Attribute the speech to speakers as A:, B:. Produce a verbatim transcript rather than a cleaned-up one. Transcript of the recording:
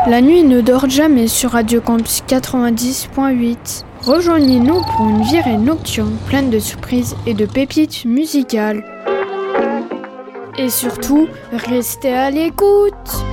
A: La nuit ne dort jamais sur Radio Campus quatre-vingt-dix point huit. Rejoignez-nous pour une virée nocturne pleine de surprises et de pépites musicales. Et surtout, restez à l'écoute!